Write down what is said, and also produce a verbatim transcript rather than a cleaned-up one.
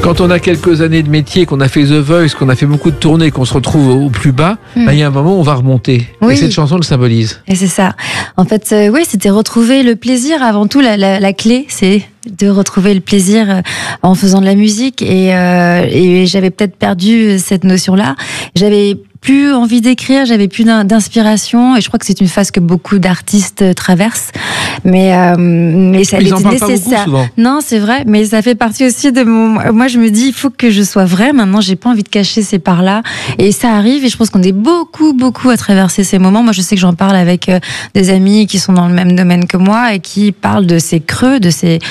Quand on a quelques années de métier, qu'on a fait The Voice, qu'on a fait beaucoup de tournées, qu'on se retrouve au plus bas, il mmh. bah, y a un moment où on va remonter. Oui. Et cette chanson le symbolise. Et c'est ça. En fait, euh, oui, c'était retrouver le plaisir. Avant tout, la, la, la clé, c'est de retrouver le plaisir en faisant de la musique. Et, euh, et j'avais peut-être perdu cette notion-là. J'avais plus envie d'écrire, j'avais plus d'inspiration, et je crois que c'est une phase que beaucoup d'artistes traversent, mais euh, mais ça était nécessaire. Non, c'est vrai, mais ça fait partie aussi de mon. Moi, je me dis, il faut que je sois vraie. Maintenant, j'ai pas envie de cacher ces parts-là, et ça arrive. Et je pense qu'on est beaucoup, beaucoup à traverser ces moments. Moi, je sais que j'en parle avec des amis qui sont dans le même domaine que moi et qui parlent de ces creux, de ces